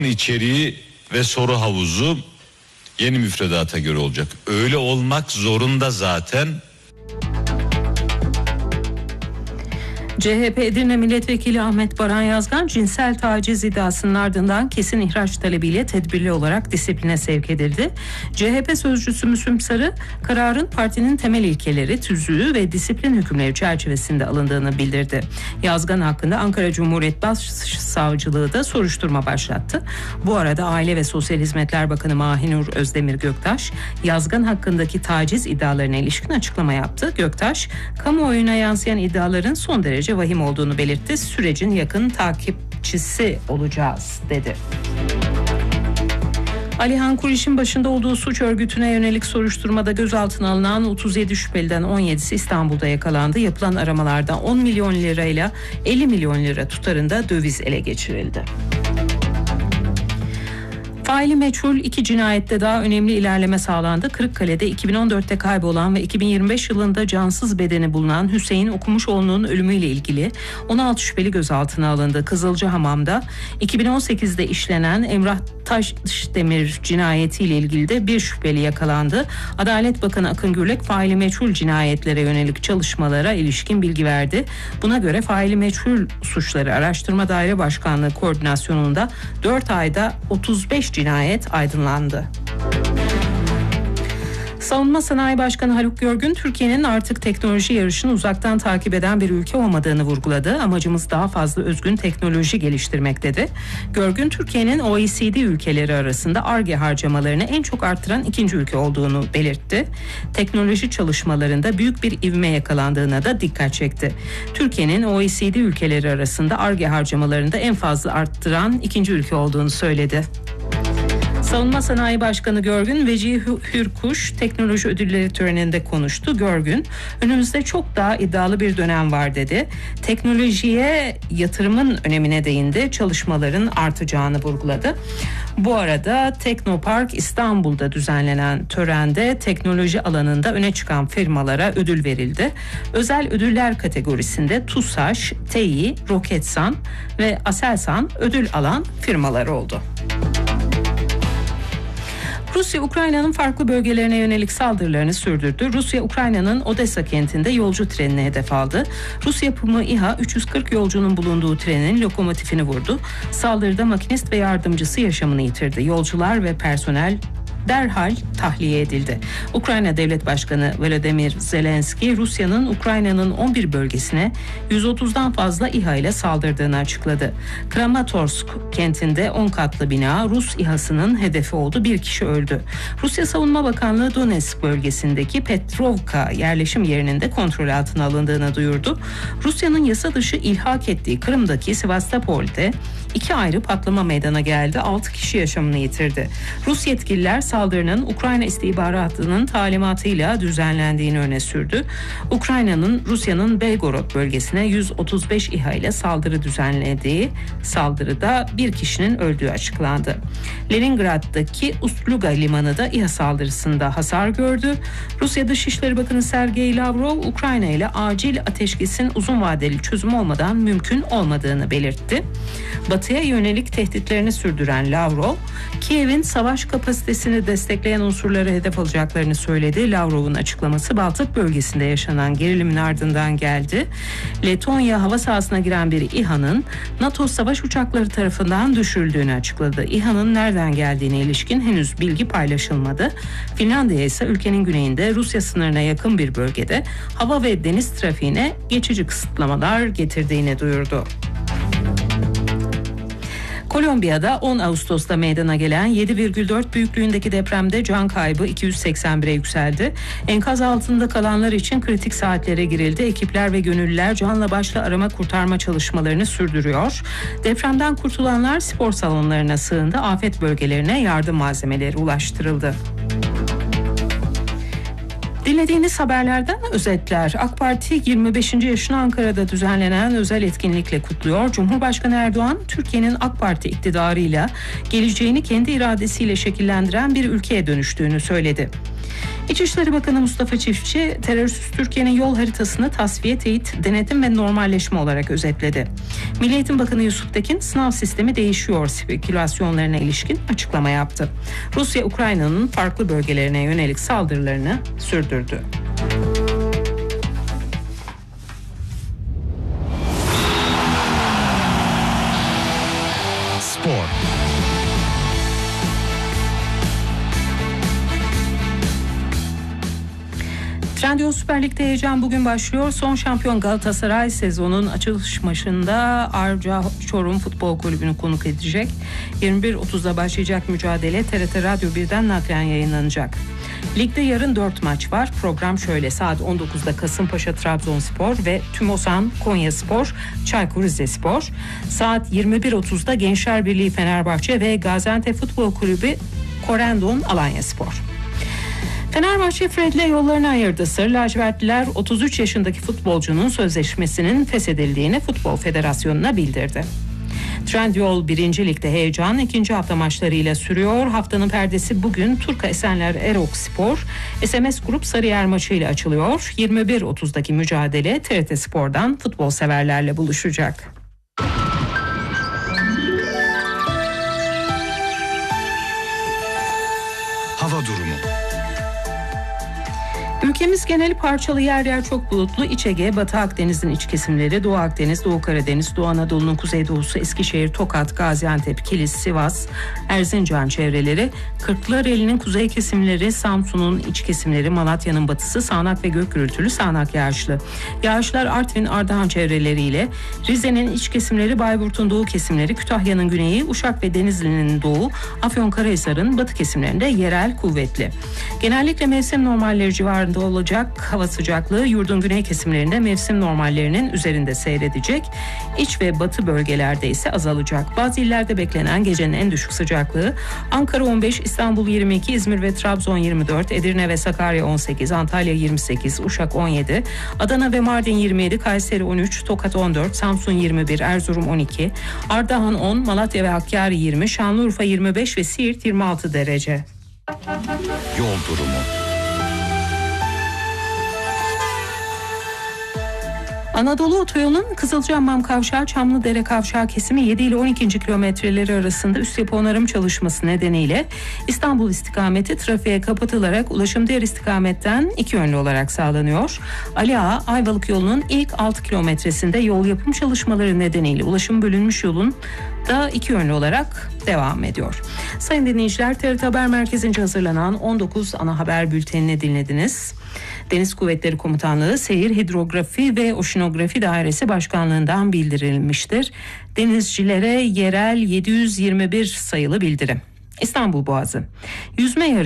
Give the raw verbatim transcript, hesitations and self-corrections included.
içeriği ve soru havuzu yeni müfredata göre olacak. Öyle olmak zorunda zaten. C H P Edirne Milletvekili Ahmet Baran Yazgan cinsel taciz iddiasının ardından kesin ihraç talebiyle tedbirli olarak disipline sevk edildi. C H P sözcüsü Müslüm Sarı, kararın partinin temel ilkeleri, tüzüğü ve disiplin hükümleri çerçevesinde alındığını bildirdi. Yazgan hakkında Ankara Cumhuriyet Başsavcılığı da soruşturma başlattı. Bu arada Aile ve Sosyal Hizmetler Bakanı Mahinur Özdemir Göktaş, Yazgan hakkındaki taciz iddialarına ilişkin açıklama yaptı. Göktaş, kamuoyuna yansıyan iddiaların son derece vahim olduğunu belirtti. Sürecin yakın takipçisi olacağız dedi. Alihan Kuriş'in başında olduğu suç örgütüne yönelik soruşturmada gözaltına alınan otuz yedi şüpheliden on yedisi İstanbul'da yakalandı. Yapılan aramalarda on milyon lirayla elli milyon lira tutarında döviz ele geçirildi. Faili meçhul iki cinayette daha önemli ilerleme sağlandı. Kırıkkale'de iki bin on dörtte kaybolan ve iki bin yirmi beş yılında cansız bedeni bulunan Hüseyin Okumuşoğlu'nun ölümüyle ilgili on altı şüpheli gözaltına alındı. Kızılcahamam'da iki bin on sekizde işlenen Emrah Taşdemir cinayetiyle ilgili de bir şüpheli yakalandı. Adalet Bakanı Akın Gürlek faili meçhul cinayetlere yönelik çalışmalara ilişkin bilgi verdi. Buna göre faili meçhul suçları araştırma daire başkanlığı koordinasyonunda dört ayda otuz beş cinayet aydınlandı. Savunma Sanayi Başkanı Haluk Görgün, Türkiye'nin artık teknoloji yarışını uzaktan takip eden bir ülke olmadığını vurguladı. Amacımız daha fazla özgün teknoloji geliştirmek dedi. Görgün, Türkiye'nin O E C D ülkeleri arasında Ar-Ge harcamalarını en çok arttıran ikinci ülke olduğunu belirtti. Teknoloji çalışmalarında büyük bir ivme yakalandığına da dikkat çekti. Türkiye'nin O E C D ülkeleri arasında Ar-Ge harcamalarını da en fazla arttıran ikinci ülke olduğunu söyledi. Savunma Sanayi Başkanı Görgün, Vecihi Hürkuş teknoloji ödülleri töreninde konuştu. Görgün, önümüzde çok daha iddialı bir dönem var dedi. Teknolojiye yatırımın önemine değindi, çalışmaların artacağını vurguladı. Bu arada Teknopark İstanbul'da düzenlenen törende teknoloji alanında öne çıkan firmalara ödül verildi. Özel ödüller kategorisinde TUSAŞ, T E İ, Roketsan ve Aselsan ödül alan firmalar oldu. Rusya, Ukrayna'nın farklı bölgelerine yönelik saldırılarını sürdürdü. Rusya, Ukrayna'nın Odessa kentinde yolcu trenini hedef aldı. Rus yapımı İHA üç yüz kırk yolcunun bulunduğu trenin lokomotifini vurdu. Saldırıda makinist ve yardımcısı yaşamını yitirdi. Yolcular ve personel derhal tahliye edildi. Ukrayna Devlet Başkanı Volodymyr Zelenski, Rusya'nın Ukrayna'nın on bir bölgesine yüz otuzdan fazla İHA ile saldırdığını açıkladı. Kramatorsk kentinde on katlı bina Rus İHA'sının hedefi oldu. Bir kişi öldü. Rusya Savunma Bakanlığı Donetsk bölgesindeki Petrovka yerleşim yerinin de kontrol altına alındığını duyurdu. Rusya'nın yasa dışı ilhak ettiği Kırım'daki Sevastopol'de iki ayrı patlama meydana geldi. altı kişi yaşamını yitirdi. Rus yetkililer saldırının Ukrayna istihbaratının talimatıyla düzenlendiğini öne sürdü. Ukrayna'nın Rusya'nın Belgorod bölgesine yüz otuz beş İHA ile saldırı düzenlediği saldırıda bir kişinin öldüğü açıklandı. Leningrad'daki Ust-Luga limanı da İHA saldırısında hasar gördü. Rusya Dışişleri Bakanı Sergey Lavrov, Ukrayna ile acil ateşkesin uzun vadeli çözüm olmadan mümkün olmadığını belirtti. Batı'ya yönelik tehditlerini sürdüren Lavrov, Kiev'in savaş kapasitesini destekleyen unsurları hedef alacaklarını söyledi. Lavrov'un açıklaması Baltık bölgesinde yaşanan gerilimin ardından geldi. Letonya hava sahasına giren bir İHA'nın NATO savaş uçakları tarafından düşürüldüğünü açıkladı. İHA'nın nereden geldiğine ilişkin henüz bilgi paylaşılmadı. Finlandiya ise ülkenin güneyinde Rusya sınırına yakın bir bölgede hava ve deniz trafiğine geçici kısıtlamalar getirdiğini duyurdu. Kolombiya'da on Ağustos'ta meydana gelen yedi virgül dört büyüklüğündeki depremde can kaybı iki yüz seksen bire yükseldi. Enkaz altında kalanlar için kritik saatlere girildi. Ekipler ve gönüllüler canla başla arama kurtarma çalışmalarını sürdürüyor. Depremden kurtulanlar spor salonlarına sığındı. Afet bölgelerine yardım malzemeleri ulaştırıldı. Dinlediğiniz haberlerden özetler. AK Parti yirmi beşinci yaşını Ankara'da düzenlenen özel etkinlikle kutluyor. Cumhurbaşkanı Erdoğan, Türkiye'nin AK Parti iktidarıyla geleceğini kendi iradesiyle şekillendiren bir ülkeye dönüştüğünü söyledi. İçişleri Bakanı Mustafa Çiftçi, terörsüz Türkiye'nin yol haritasını tasfiye, teyit, denetim ve normalleşme olarak özetledi. Milli Eğitim Bakanı Yusuf Tekin, sınav sistemi değişiyor spekülasyonlarına ilişkin açıklama yaptı. Rusya, Ukrayna'nın farklı bölgelerine yönelik saldırılarını sürdürdü. Spor. Trendyol Süper Lig'de heyecan bugün başlıyor. Son şampiyon Galatasaray sezonun açılış maçında Arca Çorum Futbol Kulübü'nü konuk edecek. yirmi bir otuzda başlayacak mücadele T R T Radyo birden naklen yayınlanacak. Ligde yarın dört maç var. Program şöyle: saat on dokuzda Kasımpaşa Trabzonspor ve Tümosan Konyaspor Çaykur Rizespor. Saat yirmi bir otuzda Gençler Birliği Fenerbahçe ve Gaziantep Futbol Kulübü Korendon Alanyaspor. Fenerbahçe Fred'le yollarını ayırdı. Sarı lacivertliler otuz üç yaşındaki futbolcunun sözleşmesinin feshedildiğini Futbol Federasyonu'na bildirdi. Trendyol birinci Lig'de heyecan ikinci hafta maçlarıyla sürüyor. Haftanın perdesi bugün Turka Esenler Erok Spor S M S Grup Sarıyer maçıyla açılıyor. yirmi bir otuzdaki mücadele T R T Spor'dan futbol severlerle buluşacak. Hava durumu. Ülkemiz geneli parçalı, yer yer çok bulutlu. İç Ege, Batı Akdeniz'in iç kesimleri, Doğu Akdeniz, Doğu Karadeniz, Doğu Anadolu'nun kuzeydoğusu, Eskişehir, Tokat, Gaziantep, Kilis, Sivas, Erzincan çevreleri, Kırklareli'nin kuzey kesimleri, Samsun'un iç kesimleri, Malatya'nın batısı sağanak ve gök gürültülü sağanak yağışlı. Yağışlar Artvin, Ardahan çevreleriyle, Rize'nin iç kesimleri, Bayburt'un doğu kesimleri, Kütahya'nın güneyi, Uşak ve Denizli'nin doğu, Afyonkarahisar'ın batı kesimlerinde yerel kuvvetli. Genellikle mevsim normalleri civarında olacak. Hava sıcaklığı yurdun güney kesimlerinde mevsim normallerinin üzerinde seyredecek. İç ve batı bölgelerde ise azalacak. Bazı illerde beklenen gecenin en düşük sıcaklığı Ankara on beş, İstanbul yirmi iki, İzmir ve Trabzon yirmi dört, Edirne ve Sakarya on sekiz, Antalya yirmi sekiz, Uşak on yedi, Adana ve Mardin yirmi yedi, Kayseri on üç, Tokat on dört, Samsun yirmi bir, Erzurum on iki, Ardahan on, Malatya ve Hakkari yirmi, Şanlıurfa yirmi beş ve Siirt yirmi altı derece. Yol durumu. Anadolu Otoyolu'nun Kızılcahamam Kavşağı Çamlıdere Kavşağı kesimi yedi ile on ikinci kilometreleri arasında üst yapı onarım çalışması nedeniyle İstanbul istikameti trafiğe kapatılarak ulaşım diğer istikametten iki yönlü olarak sağlanıyor. Ali Ağa Ayvalık yolunun ilk altı kilometresinde yol yapım çalışmaları nedeniyle ulaşım bölünmüş yolun da iki yönlü olarak devam ediyor. Sayın dinleyiciler, T R T Haber Merkezi'nce hazırlanan on dokuz ana haber bültenini dinlediniz. Deniz Kuvvetleri Komutanlığı Seyir Hidrografi ve Oşinografi Dairesi Başkanlığı'ndan bildirilmiştir. Denizcilere yerel yedi yüz yirmi bir sayılı bildirim. İstanbul Boğazı. Yüzme yarışı